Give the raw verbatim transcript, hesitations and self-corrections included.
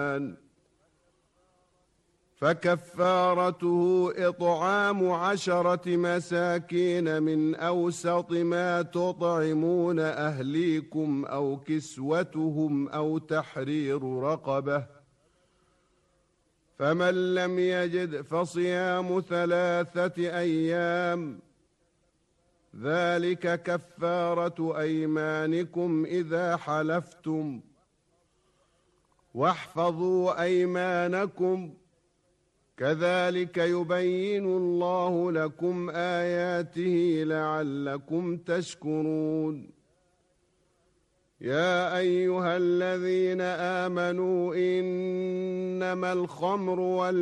فكفارته إطعام عشرة مساكين من أوسط ما تطعمون أهليكم أو كسوتهم أو تحرير رقبة، فمن لم يجد فصيام ثلاثة أيام، ذلك كفارة أيمانكم إذا حلفتم، واحفظوا أيمانكم، كذلك يبين الله لكم آياته لعلكم تشكرون. يا أيها الذين آمنوا إنما الخمر والميسر